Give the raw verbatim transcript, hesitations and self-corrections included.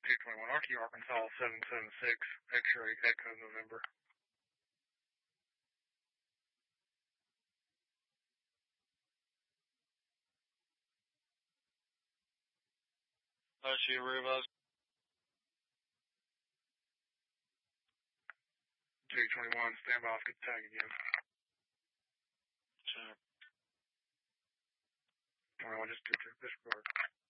two twenty-one R Q Arkansas seven seven six, X-ray Echo November. Uh, she realized. two twenty-one, stand by, get the tag again. Sure. Well, just do this part.